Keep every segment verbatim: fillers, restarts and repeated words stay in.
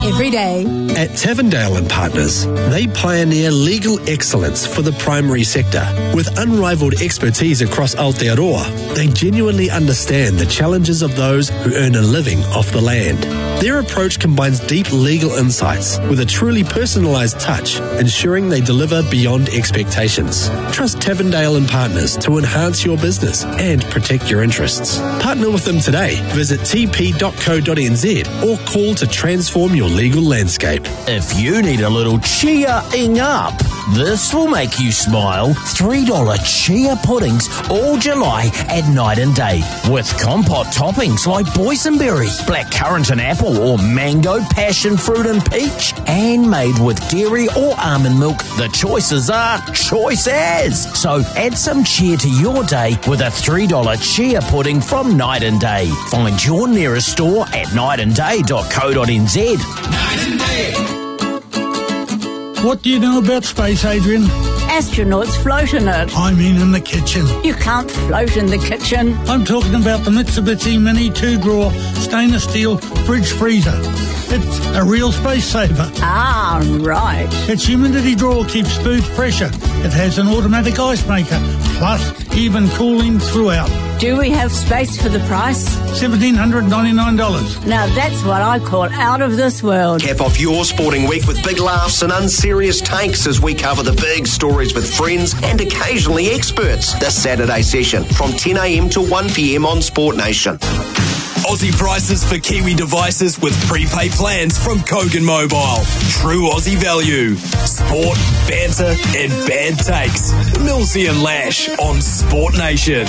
every day. At Tavendale and Partners, they pioneer legal excellence for the primary sector. With unrivaled expertise across Aotearoa, they genuinely understand the challenges of those who earn a living off the land. Their approach combines deep legal insights with a truly personalised touch, ensuring they deliver beyond expectations. Trust Tavendale and Partners to enhance your business and protect your interests. Partner with them today. Visit t p dot co dot n z or call to transform your legal landscape. If you need a little cheering up, this will make you smile. three dollar chia puddings all July at Night and Day. With compote toppings like boysenberry, blackcurrant and apple, or mango, passion fruit and peach. And made with dairy or almond milk. The choices are choices. So add some cheer to your day with a three dollar chia pudding from Night and Day. Find your nearest store at night and day dot co dot n z. Night and Day. What do you know about space, Adrian? Astronauts float in it. I mean in the kitchen. You can't float in the kitchen. I'm talking about the Mitsubishi Mini two-drawer stainless steel fridge freezer. It's a real space saver. Ah, right. Its humidity drawer keeps food fresher. It has an automatic ice maker, plus even cooling throughout. Do we have space for the price? one thousand seven hundred ninety-nine dollars. Now that's what I call out of this world. Cap off your sporting week with big laughs and unserious takes as we cover the big stories with friends and occasionally experts. This Saturday session from ten a m to one p m on Sport Nation. Aussie prices for Kiwi devices with prepaid plans from Kogan Mobile. True Aussie value. Sport, banter and band takes. Millsy and Lash on Sport Nation.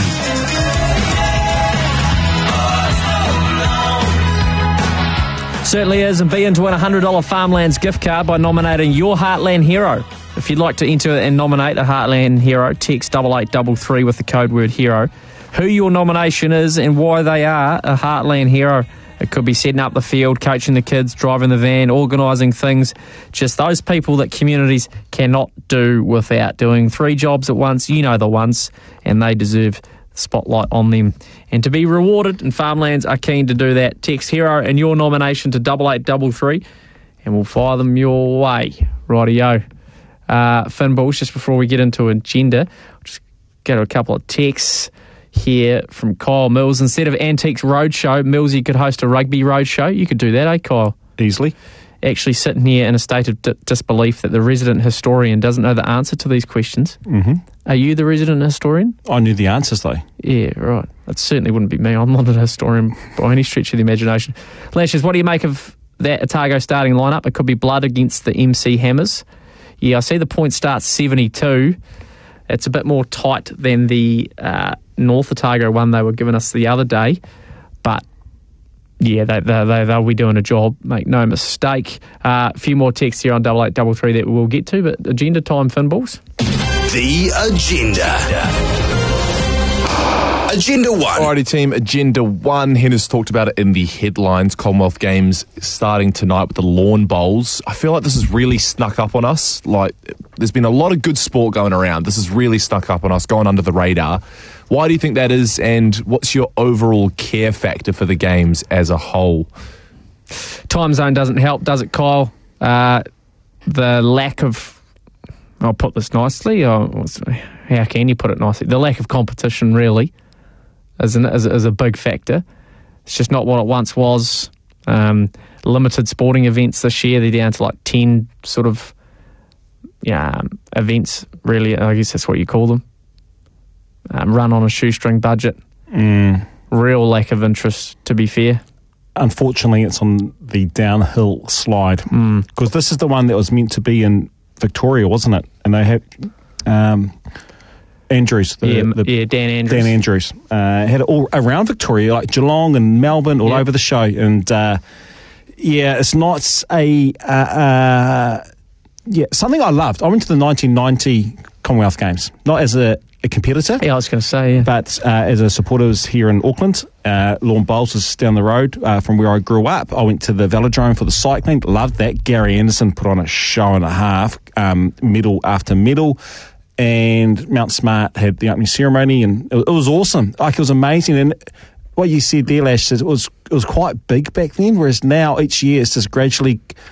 Certainly is, and be in to win a one hundred dollars Farmlands gift card by nominating your Heartland hero. If you'd like to enter and nominate a Heartland hero, text eight eight three three with the code word hero. Who your nomination is and why they are a Heartland hero. It could be setting up the field, coaching the kids, driving the van, organising things. Just those people that communities cannot do without. Doing three jobs at once, you know the ones, and they deserve the spotlight on them. And to be rewarded, and Farmlands are keen to do that. Text hero and your nomination to eight eight three three and we'll fire them your way. Rightio. Uh, Finn Bulls, just before we get into agenda, I'll just go to a couple of texts here from Kyle Mills. Instead of Antiques Roadshow, Mills, you could host a rugby roadshow. You could do that, eh, Kyle? Easily. Actually sitting here in a state of d- disbelief that the resident historian doesn't know the answer to these questions. Mm-hmm. Are you the resident historian? I knew the answers, though. Yeah, right. That certainly wouldn't be me. I'm not a historian by any stretch of the imagination. Lashes, what do you make of that Otago starting lineup? It could be blood against the M C Hammers. Yeah, I see the point starts seventy-two. It's a bit more tight than the uh, North Otago one they were giving us the other day. But, yeah, they, they, they, they'll be doing a job, make no mistake. Uh, a few more texts here on eight eight three three that we'll get to, but agenda time, Finn Bulls. The agenda. Agenda one. Alrighty, team. Agenda one. Hender's talked about it in the headlines. Commonwealth Games starting tonight with the lawn bowls. I feel like this has really snuck up on us. Like, there's been a lot of good sport going around. This has really snuck up on us, going under the radar. Why do you think that is, and what's your overall care factor for the games as a whole? Time zone doesn't help, does it, Kyle? Uh, the lack of... I'll put this nicely. Or, how can you put it nicely? The lack of competition, really, is, an, is, is a big factor. It's just not what it once was. Um, limited sporting events this year. They're down to like ten sort of yeah, um, events, really. I guess that's what you call them. Um, run on a shoestring budget. Mm. Real lack of interest, to be fair. Unfortunately, it's on the downhill slide. Because mm. this is the one that was meant to be in Victoria, wasn't it? And they had um, Andrews. The, yeah, the, yeah, Dan Andrews. Dan Andrews. Uh, had it all around Victoria, like Geelong and Melbourne, all yeah. over the show. And, uh, yeah, it's not a... Uh, uh, yeah, something I loved. I went to the nineteen ninety Commonwealth Games, not as a, a competitor. Yeah, I was going to say, yeah. But uh, as a supporter, was here in Auckland. Uh, Lawn Bowls is down the road uh, from where I grew up. I went to the Velodrome for the cycling. Loved that. Gary Anderson put on a show and a half, um, medal after medal. And Mount Smart had the opening ceremony, and it, it was awesome. Like, it was amazing. And what you said there, Lash, is it was it was quite big back then, whereas now each year it's just gradually